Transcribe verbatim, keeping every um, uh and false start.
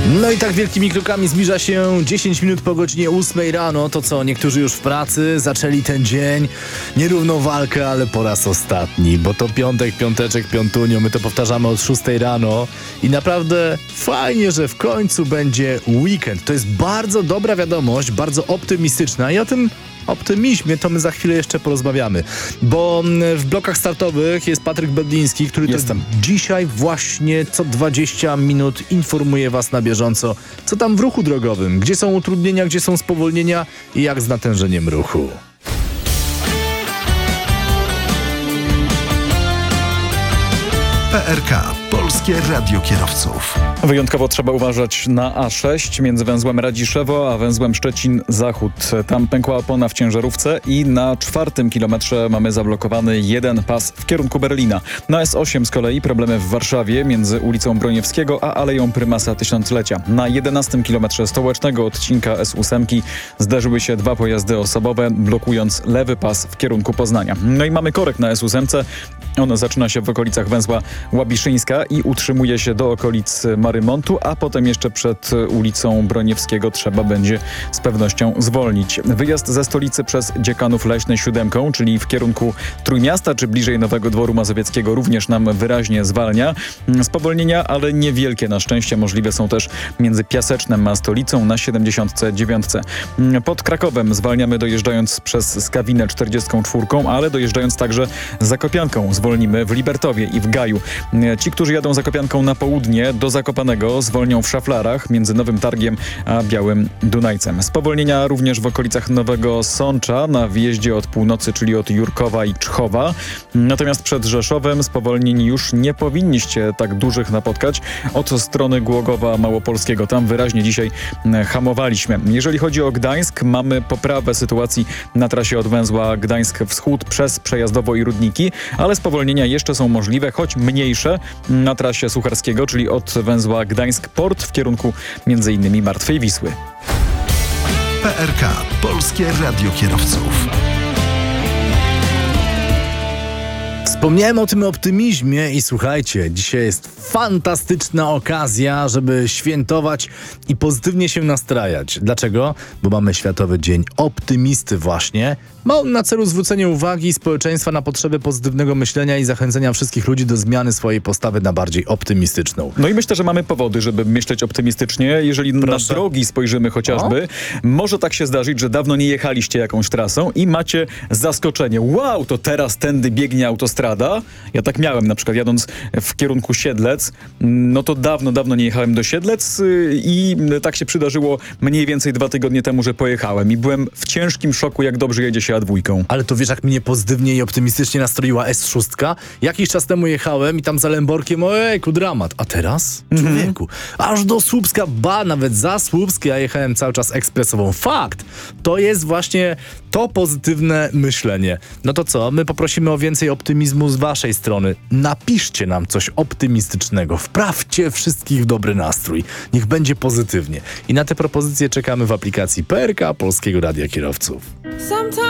No i tak wielkimi krokami zbliża się dziesięć minut po godzinie ósmej rano. To co, niektórzy już w pracy zaczęli ten dzień. Nierówną walkę, ale po raz ostatni, bo to piątek, piąteczek, piątunio. My to powtarzamy od szóstej rano i naprawdę fajnie, że w końcu będzie weekend. To jest bardzo dobra wiadomość, bardzo optymistyczna i o tym optymizmie to my za chwilę jeszcze porozmawiamy, bo w blokach startowych jest Patryk Bedliński, który Jestem. to dzisiaj właśnie co dwadzieścia minut informuje was na bieżąco, co tam w ruchu drogowym, gdzie są utrudnienia, gdzie są spowolnienia i jak z natężeniem ruchu. P R K. Polskie Radio Kierowców. Wyjątkowo trzeba uważać na A sześć między węzłem Radziszewo a węzłem Szczecin-Zachód. Tam pękła opona w ciężarówce i na czwartym kilometrze mamy zablokowany jeden pas w kierunku Berlina. Na S osiem z kolei problemy w Warszawie między ulicą Broniewskiego a Aleją Prymasa Tysiąclecia. Na jedenastym kilometrze stołecznego odcinka S osiem zderzyły się dwa pojazdy osobowe, blokując lewy pas w kierunku Poznania. No i mamy korek na S osiem. On zaczyna się w okolicach węzła Łabiszyńska i utrzymuje się do okolic Marymontu, a potem jeszcze przed ulicą Broniewskiego trzeba będzie z pewnością zwolnić. Wyjazd ze stolicy przez Dziekanów Leśny siódemką, czyli w kierunku Trójmiasta czy bliżej Nowego Dworu Mazowieckiego również nam wyraźnie zwalnia. Spowolnienia, ale niewielkie na szczęście możliwe są też między Piasecznem a stolicą na siedemdziesiątce dziewiątce. Pod Krakowem zwalniamy dojeżdżając przez Skawinę czterdziestką czwórką, ale dojeżdżając także Zakopianką zwolnimy w Libertowie i w Gaju. Ci, którzy jadą Zakopianką na południe do Zakopanego, zwolnią w Szaflarach między Nowym Targiem a Białym Dunajcem. Spowolnienia również w okolicach Nowego Sącza na wjeździe od północy, czyli od Jurkowa i Czchowa. Natomiast przed Rzeszowem spowolnień już nie powinniście tak dużych napotkać od strony Głogowa Małopolskiego. Tam wyraźnie dzisiaj hamowaliśmy. Jeżeli chodzi o Gdańsk, mamy poprawę sytuacji na trasie od węzła Gdańsk Wschód przez Przejazdowo i Rudniki, ale spowolnienia jeszcze są możliwe, choć mniejsze na trasie Sucharskiego, czyli od węzła Gdańsk-Port w kierunku między innymi Martwej Wisły. P R K. Polskie Radio Kierowców. Wspomniałem o tym optymizmie i słuchajcie, dzisiaj jest fantastyczna okazja, żeby świętować i pozytywnie się nastrajać. Dlaczego? Bo mamy Światowy Dzień Optymisty właśnie. Ma on na celu zwrócenie uwagi społeczeństwa na potrzebę pozytywnego myślenia i zachęcenia wszystkich ludzi do zmiany swojej postawy na bardziej optymistyczną. No i myślę, że mamy powody, żeby myśleć optymistycznie. Jeżeli Proszę. na drogi spojrzymy chociażby, o? może tak się zdarzyć, że dawno nie jechaliście jakąś trasą i macie zaskoczenie. Wow, to teraz tędy biegnie autostrada. Ja tak miałem na przykład jadąc w kierunku Siedlec. No to dawno, dawno nie jechałem do Siedlec i tak się przydarzyło mniej więcej dwa tygodnie temu, że pojechałem i byłem w ciężkim szoku, jak dobrze jedzie się A dwa. Ale to wiesz, jak mnie pozytywnie i optymistycznie nastroiła S sześć? Jakiś czas temu jechałem i tam za Lęborkiem, ojejku, dramat. A teraz? Człowieku. Aż do Słupska, ba, nawet za Słupskie ja jechałem cały czas ekspresową. Fakt! To jest właśnie to pozytywne myślenie. No to co? My poprosimy o więcej optymizmu z waszej strony. Napiszcie nam coś optymistycznego. Wprawcie wszystkich w dobry nastrój. Niech będzie pozytywnie. I na te propozycje czekamy w aplikacji P R K Polskiego Radia Kierowców.